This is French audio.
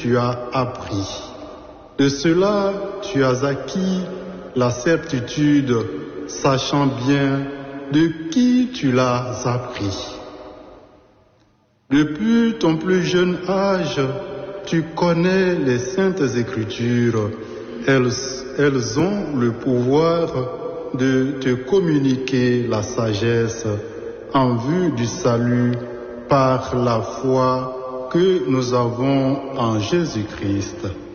tu as appris. De cela, tu as acquis la certitude, sachant bien de qui tu l'as appris. Depuis ton plus jeune âge, tu connais les saintes écritures. Elles ont le pouvoir de te communiquer la sagesse en vue du salut par la foi que nous avons en Jésus-Christ.